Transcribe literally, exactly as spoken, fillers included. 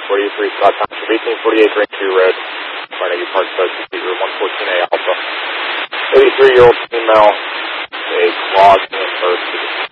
forty-three, Scott Township, eighteen forty-eight Green two Red, Carnegie Park, Procedure one fourteen A Alpha. eighty-three-year-old female, a clause in birth.